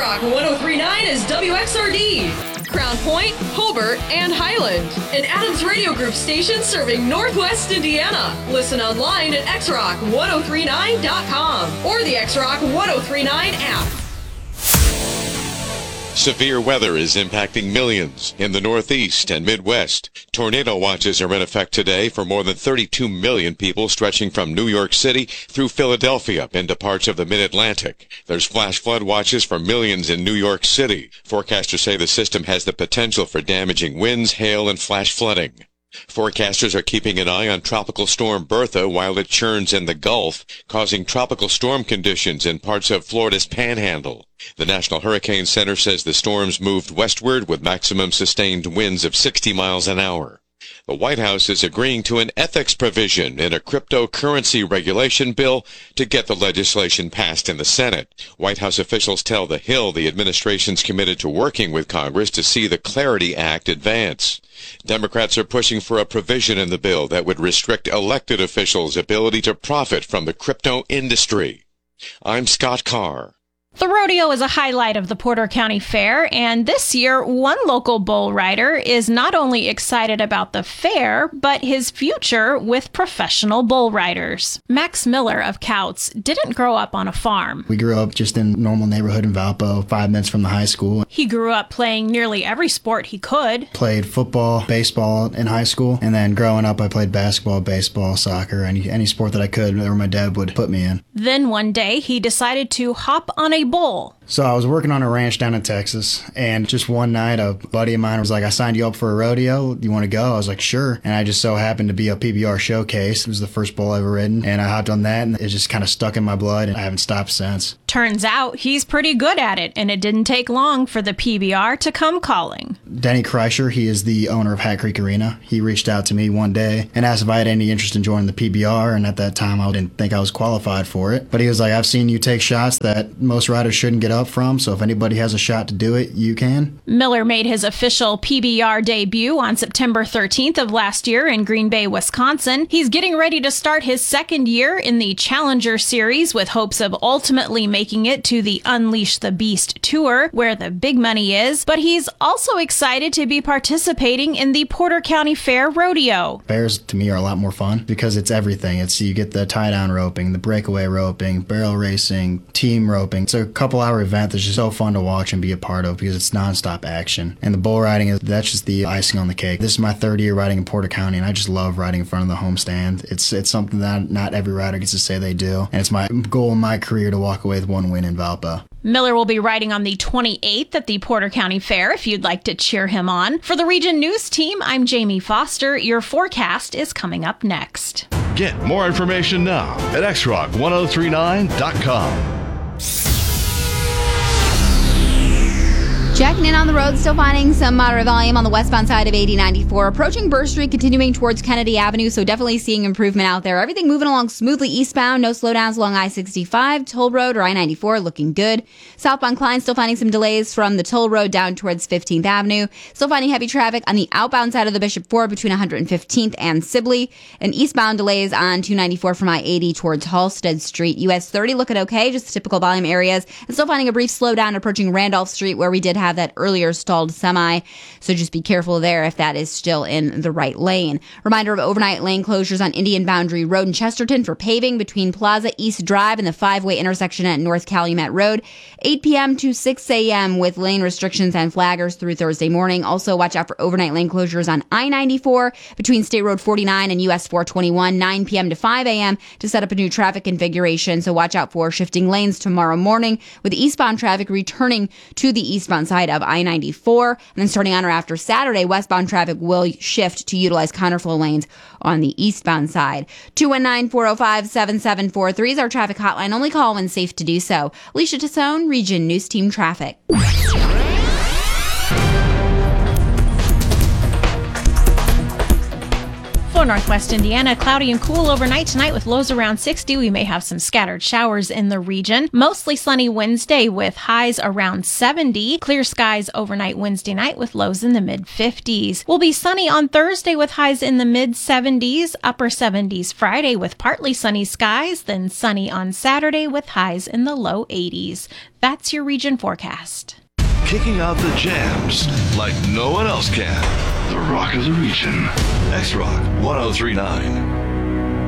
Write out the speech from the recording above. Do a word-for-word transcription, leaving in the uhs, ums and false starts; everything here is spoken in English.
X-Rock one oh three point nine is W X R D. Crown Point, Hobart, and Highland. An Adams Radio Group station serving Northwest Indiana. Listen online at x rock one oh three nine dot com or the X-Rock one oh three nine app. Severe weather is impacting millions in the Northeast and Midwest. Tornado watches are in effect today for more than thirty-two million people, stretching from New York City through Philadelphia into parts of the Mid-Atlantic. There's flash flood watches for millions in New York City. Forecasters say the system has the potential for damaging winds, hail, and flash flooding. Forecasters are keeping an eye on Tropical Storm Bertha while it churns in the Gulf, causing tropical storm conditions in parts of Florida's Panhandle. The National Hurricane Center says the storms moved westward with maximum sustained winds of sixty miles an hour. The White House is agreeing to an ethics provision in a cryptocurrency regulation bill to get the legislation passed in the Senate. White House officials tell The Hill the administration's committed to working with Congress to see the Clarity Act advance. Democrats are pushing for a provision in the bill that would restrict elected officials' ability to profit from the crypto industry. I'm Scott Carr. The rodeo is a highlight of the Porter County Fair, and this year, one local bull rider is not only excited about the fair, but his future with professional bull riders. Max Miller of Couts didn't grow up on a farm. We grew up just in a normal neighborhood in Valpo, five minutes from the high school. He grew up playing nearly every sport he could. Played football, baseball in high school, and then growing up I played basketball, baseball, soccer, any, any sport that I could, whatever my dad would put me in. Then one day, he decided to hop on a bull. So I was working on a ranch down in Texas, and just one night a buddy of mine was like, I signed you up for a rodeo. Do you want to go? I was like, sure. And I just so happened to be a P B R showcase. It was the first bull I've ever ridden, and I hopped on that, and it just kind of stuck in my blood, and I haven't stopped since. Turns out he's pretty good at it, and it didn't take long for the P B R to come calling. Denny Kreischer, he is the owner of Hat Creek Arena. He reached out to me one day and asked if I had any interest in joining the P B R, and at that time I didn't think I was qualified for it. But he was like, I've seen you take shots that most riders shouldn't get up from, so if anybody has a shot to do it, you can. Miller made his official P B R debut on September thirteenth of last year in Green Bay, Wisconsin. He's getting ready to start his second year in the Challenger Series with hopes of ultimately making it to the Unleash the Beast Tour, where the big money is, but he's also excited to be participating in the Porter County Fair Rodeo. Fairs to me are a lot more fun because it's everything. It's you get the tie-down roping, the breakaway roping, barrel racing, team roping. It's a couple hour event that's just so fun to watch and be a part of because it's nonstop action. And the bull riding, is that's just the icing on the cake. This is my third year riding in Porter County, and I just love riding in front of the homestand. It's it's something that not every rider gets to say they do, and it's my goal in my career to walk away with one win in Valpo. Miller will be riding on the twenty-eighth at the Porter County Fair if you'd like to cheer him on. For the Region News Team, I'm Jamie Foster. Your forecast is coming up next. Get more information now at x rock one oh three nine dot com. Checking in on the road, still finding some moderate volume on the westbound side of eighty ninety-four. Approaching Burr Street, continuing towards Kennedy Avenue, so definitely seeing improvement out there. Everything moving along smoothly eastbound, no slowdowns along I sixty-five, Toll Road or I ninety-four looking good. Southbound Klein still finding some delays from the Toll Road down towards fifteenth Avenue. Still finding heavy traffic on the outbound side of the Bishop Ford between one hundred fifteenth and Sibley. And eastbound delays on two ninety-four from I eighty towards Halsted Street. U S thirty looking okay, just typical volume areas. And still finding a brief slowdown approaching Randolph Street where we did have that earlier stalled semi, so just be careful there if that is still in the right lane. Reminder of overnight lane closures on Indian Boundary Road in Chesterton for paving between Plaza East Drive and the five-way intersection at North Calumet Road, eight p.m. to six a.m. with lane restrictions and flaggers through Thursday morning. Also, watch out for overnight lane closures on I ninety-four between State Road forty-nine and U S four twenty-one, nine p.m. to five a.m. to set up a new traffic configuration, so watch out for shifting lanes tomorrow morning with eastbound traffic returning to the eastbound side of I ninety-four. And then starting on or after Saturday, westbound traffic will shift to utilize counterflow lanes on the eastbound side. two one nine, four oh five, seven seven four three is our traffic hotline. Only call when safe to do so. Alicia Tassone, Region News Team Traffic. For Northwest Indiana, cloudy and cool overnight tonight with lows around sixty. We may have some scattered showers in the region. Mostly sunny Wednesday with highs around seventy. Clear skies overnight Wednesday night with lows in the mid fifties. We'll be sunny on Thursday with highs in the mid seventies. Upper seventies Friday with partly sunny skies. Then sunny on Saturday with highs in the low eighties. That's your region forecast. Kicking out the jams like no one else can. The Rock of the Region. X-Rock one oh three point nine.